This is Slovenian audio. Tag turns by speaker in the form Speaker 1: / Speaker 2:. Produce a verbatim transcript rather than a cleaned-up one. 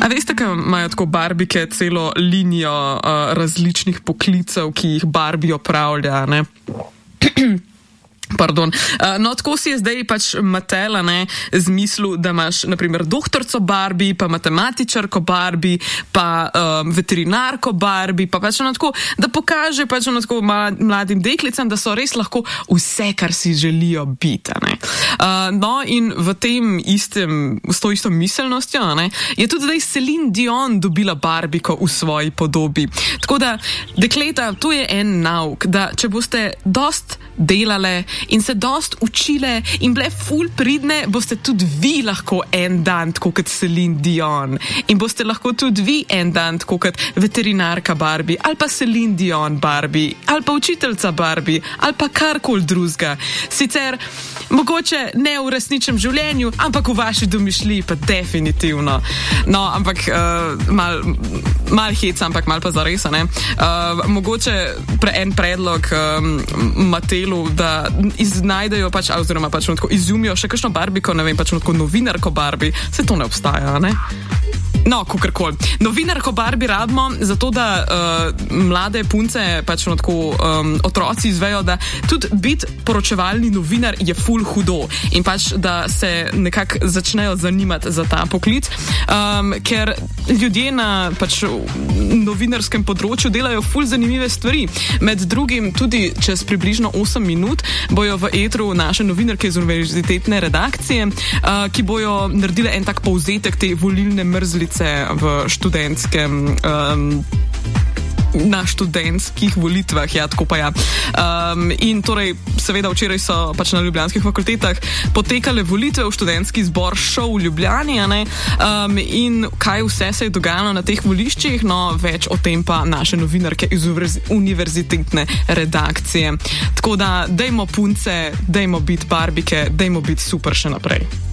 Speaker 1: veste, kaj imajo tako barbike celo linijo uh, različnih poklicev, ki jih Barbie opravlja, ne? Pardon. Uh, no, tako si je zdaj pač Mattel, ne, z mislu, da imaš, naprimer, doktorco Barbie, pa matematičarko Barbie, pa um, veterinarko Barbie, pa pač ono tako, da pokaže pač ono tako mladim deklicam, da so res lahko vse, kar si želijo biti, ne. Uh, no, in v tem istem, s to isto miselnostjo, ne, je tudi zdaj Celine Dion dobila Barbiko v svoji podobi. Tako da, dekleta, tu je en nauk, da če boste dost delale in se dost učile in bile ful pridne, boste tudi vi lahko en dan tako kot Celine Dion. In boste lahko tudi vi en dan tako kot veterinarka Barbie, ali pa Celine Dion Barbie, ali pa učiteljca Barbie, ali pa karkoli drugega. Sicer mogoče ne v resničnem življenju, ampak v vaši domišljiji pa definitivno. No, ampak uh, mal, mal hec, ampak mal pa zares, ne. Uh, mogoče pre, en predlog um, Mattelu, da iznajdejo pač, oziroma pač tako izumijo še kakšno Barbiko, ne vem, pač tako novinarko Barbie, se to ne obstaja, ne? No, kakorkoli. Novinarko Barbie rabimo zato, da uh, mlade punce, pač tako um, otroci izvejo, da tudi biti poročevalni novinar je ful hudo in pač, da se nekako začnejo zanimati za ta poklic, um, ker ljudje na pač novinarskem področju delajo ful zanimive stvari. Med drugim tudi čez približno osem minut bojo v etru naše novinarke iz univerzitetne redakcije, uh, ki bojo naredile en tak povzetek te volilne mrzlice v študentskem um, na študentskih volitvah, ja, tako pa ja. Um, in torej, seveda včeraj so pač na ljubljanskih fakultetah potekale volitve v študentski zbor šov v Ljubljani, ne? Um, in kaj vse se je dogajalo na teh voliščih, no, več o tem pa naše novinarke iz univerzitetne redakcije. Tako da, dejmo punce, dejmo biti Barbike, dejmo biti super še naprej.